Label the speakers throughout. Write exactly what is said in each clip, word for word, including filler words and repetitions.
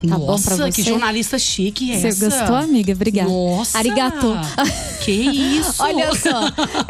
Speaker 1: Tá
Speaker 2: Nossa,
Speaker 1: bom pra você?
Speaker 2: Que jornalista chique é essa.
Speaker 1: Você gostou, amiga? Obrigada.
Speaker 2: Nossa.
Speaker 1: Arigato.
Speaker 2: Que isso?
Speaker 1: Olha só.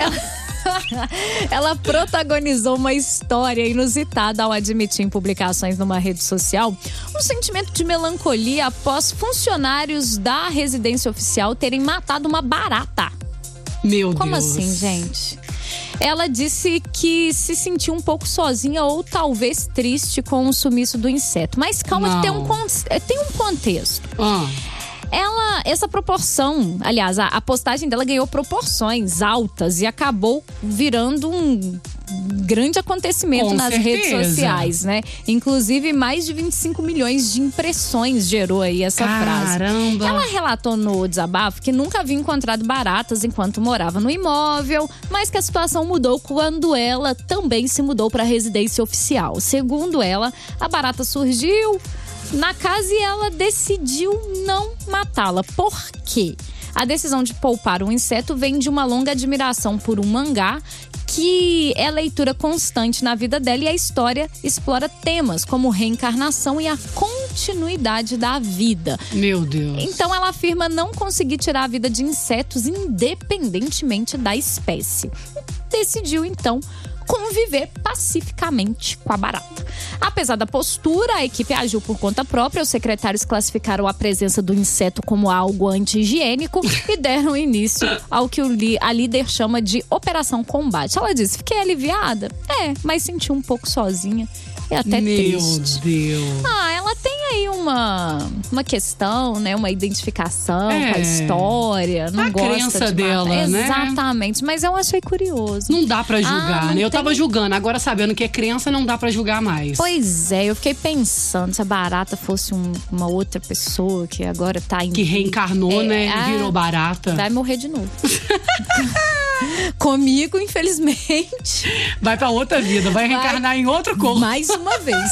Speaker 1: Ela, ela protagonizou uma história inusitada ao admitir em publicações numa rede social um sentimento de melancolia após funcionários da residência oficial terem matado uma barata.
Speaker 2: Meu
Speaker 1: Como
Speaker 2: Deus.
Speaker 1: assim, gente? Ela disse que se sentiu um pouco sozinha ou talvez triste com o sumiço do inseto. Mas calma, que tem um, tem um contexto.
Speaker 2: Ah.
Speaker 1: Ela, essa proporção, aliás, a, a postagem dela ganhou proporções altas e acabou virando um grande acontecimento
Speaker 2: Com
Speaker 1: nas
Speaker 2: certeza.
Speaker 1: redes sociais, né? Inclusive, mais de vinte e cinco milhões de impressões gerou aí essa frase.
Speaker 2: Caramba!
Speaker 1: Ela relatou no desabafo que nunca havia encontrado baratas enquanto morava no imóvel, mas que a situação mudou quando ela também se mudou para a residência oficial. Segundo ela, a barata surgiu na casa e ela decidiu não matá-la. Por quê? A decisão de poupar um inseto vem de uma longa admiração por um mangá que é leitura constante na vida dela, e a história explora temas como reencarnação e a continuidade da vida.
Speaker 2: Meu Deus.
Speaker 1: Então ela afirma não conseguir tirar a vida de insetos independentemente da espécie. Decidiu então conviver pacificamente com a barata. Apesar da postura, a equipe agiu por conta própria. Os secretários classificaram a presença do inseto como algo anti-higiênico e deram início ao que a líder chama de Operação Combate. Ela disse, fiquei aliviada? É, mas senti um pouco sozinha e até
Speaker 2: Meu
Speaker 1: triste.
Speaker 2: Deus.
Speaker 1: Ah, ela tem aí uma, uma questão, né? Uma identificação
Speaker 2: É.
Speaker 1: com a história. Não
Speaker 2: A
Speaker 1: gosta
Speaker 2: crença
Speaker 1: de
Speaker 2: dela,
Speaker 1: matar.
Speaker 2: né?
Speaker 1: Exatamente, mas eu achei curioso.
Speaker 2: Não dá pra julgar,
Speaker 1: Ah, não
Speaker 2: né? Eu
Speaker 1: tem-
Speaker 2: tava julgando, agora sabendo que é crença, não dá pra julgar mais.
Speaker 1: Pois é, eu fiquei pensando se a barata fosse um- uma outra pessoa que agora tá em...
Speaker 2: Que reencarnou,
Speaker 1: É,
Speaker 2: né?
Speaker 1: ah,
Speaker 2: Virou barata.
Speaker 1: Vai morrer de novo. Comigo, infelizmente.
Speaker 2: Vai pra outra vida, vai reencarnar em outro corpo.
Speaker 1: Mais uma vez.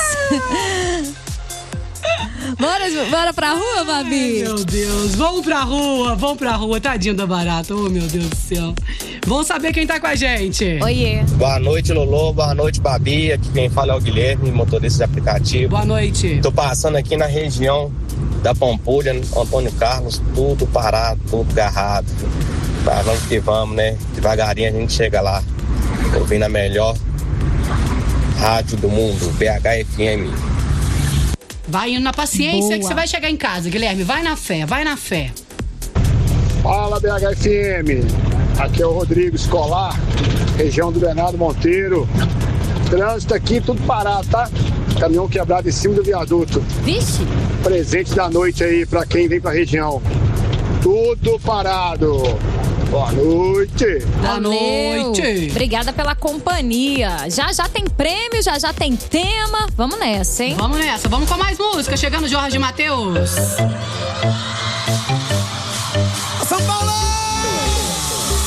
Speaker 1: bora, bora pra rua, Babi?
Speaker 2: Meu Deus, vamos pra rua, vamos pra rua. Tadinho da barata, oh meu Deus do céu. Vamos saber quem tá com a gente.
Speaker 1: Oiê.
Speaker 3: Boa noite, Lolo. Boa noite, Babi. Aqui quem fala é o Guilherme, motorista de aplicativo.
Speaker 2: Boa noite.
Speaker 3: Tô passando aqui na região da Pampulha, Antônio Carlos, tudo parado, tudo garrado. Mas vamos que vamos, né? Devagarinho a gente chega lá. Ouvindo a melhor rádio do mundo, B H F M.
Speaker 2: Vai indo na paciência
Speaker 1: Boa.
Speaker 2: que você vai chegar em casa, Guilherme. Vai na fé, vai na fé.
Speaker 4: Fala, B H F M. Aqui é o Rodrigo Escolar, região do Bernardo Monteiro. Trânsito aqui, tudo parado, tá? Caminhão quebrado em cima do viaduto.
Speaker 1: Vixe.
Speaker 4: Presente da noite aí pra quem vem pra região. Tudo parado. Boa noite.
Speaker 2: Boa
Speaker 1: Valeu.
Speaker 2: noite.
Speaker 1: Obrigada pela companhia. Já já tem prêmio, já já tem tema. Vamos nessa, hein?
Speaker 2: Vamos nessa, vamos com mais música. Chegando Jorge Mateus.